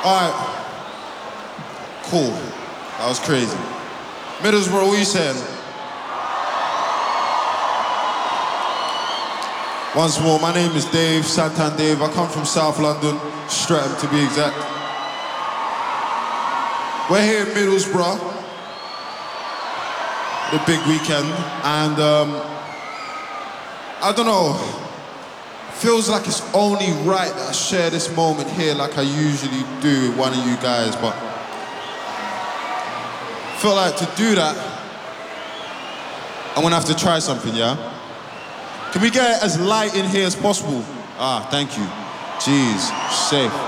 Alright. Cool. That was crazy. Middlesbrough, what you saying? Once more, my name is Dave, Santan Dave. I come from South London, Streatham to be exact. We're here in Middlesbrough, the big weekend, and I don't know, feels like it's only right that I share this moment here like I usually do with one of you guys, but I feel like to do that, I'm gonna have to try something, yeah? Can we get it as light in here as possible? Ah, thank you. Jeez, safe.